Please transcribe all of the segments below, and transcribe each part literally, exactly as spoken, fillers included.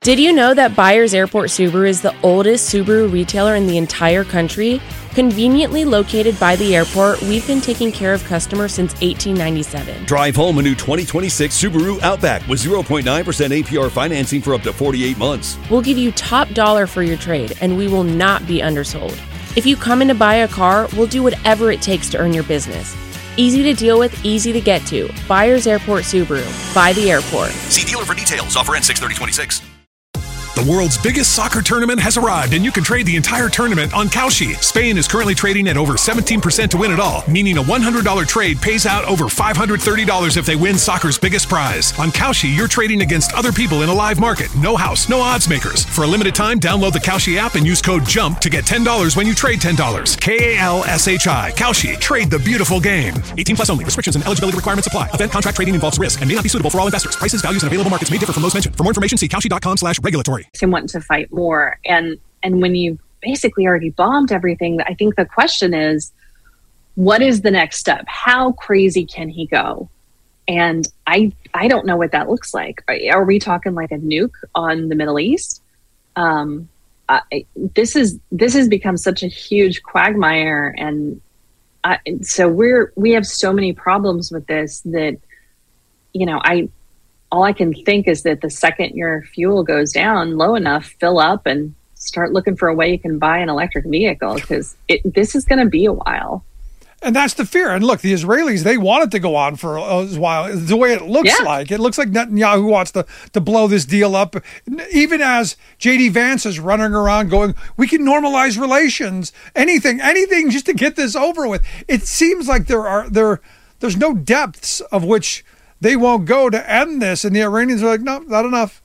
Did you know that Byers Airport Subaru is the oldest Subaru retailer in the entire country? Conveniently located by the airport, we've been taking care of customers since eighteen ninety-seven. Drive home a new twenty twenty-six Subaru Outback with zero point nine percent A P R financing for up to forty-eight months. We'll give you top dollar for your trade, and we will not be undersold. If you come in to buy a car, we'll do whatever it takes to earn your business. Easy to deal with, easy to get to. Byers Airport Subaru. By the airport. See dealer for details. Offer ends six thirty twenty-six. The world's biggest soccer tournament has arrived, and you can trade the entire tournament on Kalshi. Spain is currently trading at over seventeen percent to win it all, meaning a one hundred dollars trade pays out over five hundred thirty dollars if they win soccer's biggest prize. On Kalshi, you're trading against other people in a live market. No house, no odds makers. For a limited time, download the Kalshi app and use code JUMP to get ten dollars when you trade ten dollars. K A L S H I. Kalshi. Trade the beautiful game. eighteen plus only. Restrictions and eligibility requirements apply. Event contract trading involves risk and may not be suitable for all investors. Prices, values, and available markets may differ from those mentioned. For more information, see kalshi.com slash regulatory. And wanting to fight more. And and when you've basically already bombed everything, I think the question is, what is the next step? How crazy can he go? And I I don't know what that looks like. Are, are we talking like a nuke on the Middle East? Um, I, this is this has become such a huge quagmire, and I, so we're we have so many problems with this that, you know, I. all I can think is that the second your fuel goes down low enough, fill up and start looking for a way you can buy an electric vehicle, because this is going to be a while. And that's the fear. And look, the Israelis, they want it to go on for a while. The way it looks Yeah. like, it looks like Netanyahu wants to, to blow this deal up. Even as J D Vance is running around going, we can normalize relations, anything, anything just to get this over with. It seems like there are there there's no depths of which they won't go to end this, and the Iranians are like, no, not enough.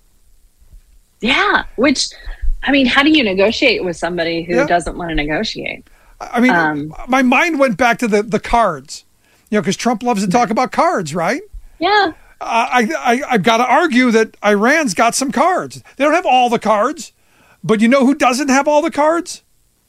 Yeah, which, I mean, how do you negotiate with somebody who Yeah. doesn't want to negotiate? I mean, Um, my mind went back to the, the cards, you know, because Trump loves to talk about cards, right? Yeah. Uh, I, I, I've got to argue that Iran's got some cards. They don't have all the cards, but you know who doesn't have all the cards?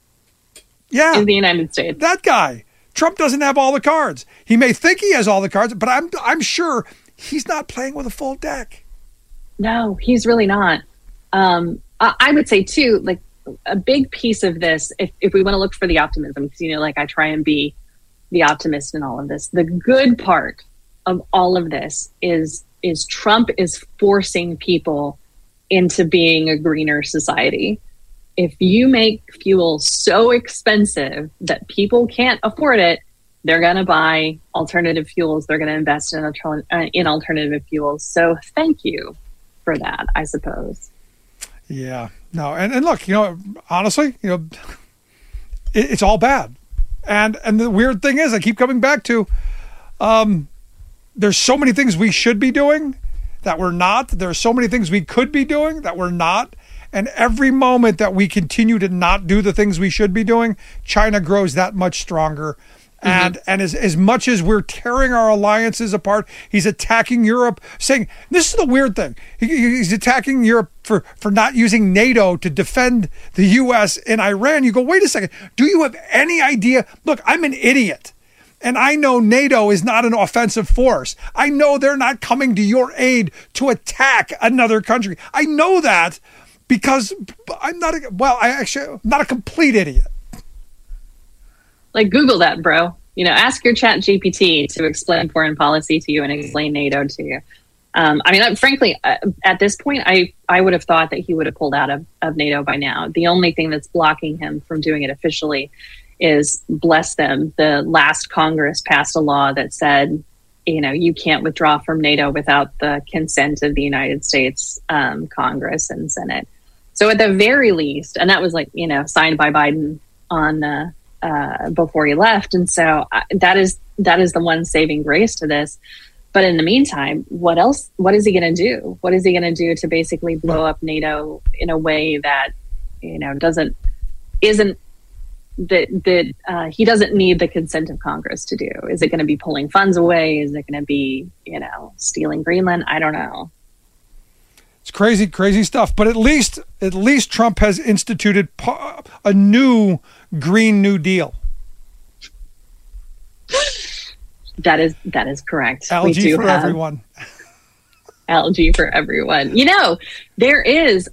Yeah. In the United States. That guy. Trump doesn't have all the cards. He may think he has all the cards, but I'm I'm sure he's not playing with a full deck. No, he's really not. Um, I, I would say too, like a big piece of this, if, if we want to look for the optimism, because, you know, like I try and be the optimist in all of this. The good part of all of this is is Trump is forcing people into being a greener society. If you make fuel so expensive that people can't afford it, they're going to buy alternative fuels. They're going to invest in, alter- uh, in alternative fuels. So thank you for that, I suppose. Yeah. No. And, and look, you know, honestly, you know, it, it's all bad. And and the weird thing is, I keep coming back to, um, there's so many things we should be doing that we're not. There are so many things we could be doing that we're not. And every moment that we continue to not do the things we should be doing, China grows that much stronger. Mm-hmm. And and as, as much as we're tearing our alliances apart, he's attacking Europe, saying, this is the weird thing. He, he's attacking Europe for, for not using NATO to defend the U S in Iran. You go, wait a second. Do you have any idea? Look, I'm an idiot. And I know NATO is not an offensive force. I know they're not coming to your aid to attack another country. I know that. Because I'm not a, well, I actually I'm not a complete idiot. Like, Google that, bro. You know, ask your Chat G P T to explain foreign policy to you and explain NATO to you. Um, I mean, I, frankly, uh, at this point, I, I would have thought that he would have pulled out of, of NATO by now. The only thing that's blocking him from doing it officially is, bless them, the last Congress passed a law that said, you know, you can't withdraw from NATO without the consent of the United States um, Congress and Senate. So at the very least, and that was like, you know, signed by Biden on uh, uh, before he left. And so uh, that is that is the one saving grace to this. But in the meantime, what else? What is he going to do? What is he going to do to basically blow up NATO in a way that, you know, doesn't isn't that that uh, he doesn't need the consent of Congress to do? Is it going to be pulling funds away? Is it going to be, you know, stealing Greenland? I don't know. It's crazy, crazy stuff. But at least, at least Trump has instituted a new Green New Deal. That is that is correct. Algae for everyone. Algae for everyone. You know, there is